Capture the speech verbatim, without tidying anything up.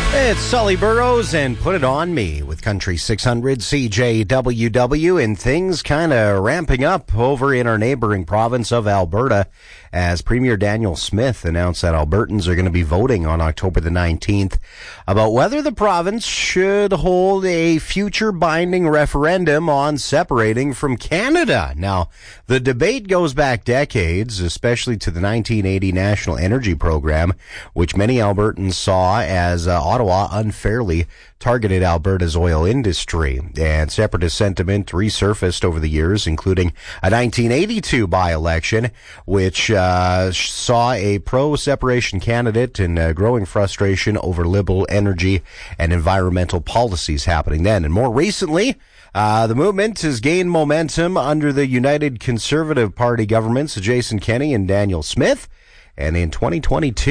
It's Sully Burrows and Put It On Me with Country six hundred C J W W, and things kind of ramping up over in our neighboring province of Alberta as Premier Daniel Smith announced that Albertans are going to be voting on October the nineteenth about whether the province should hold a future binding referendum on separating from Canada. Now, the debate goes back decades, especially to the nineteen eighty National Energy Program, which many Albertans saw as uh, Ottawa unfairly targeted Alberta's oil industry. And separatist sentiment resurfaced over the years, including a nineteen eighty-two by-election, which uh, saw a pro-separation candidate and uh, growing frustration over liberal energy and environmental policies happening then. And more recently, uh, the movement has gained momentum under the United Conservative Party governments of Jason Kenney and Daniel Smith. And in twenty twenty-two,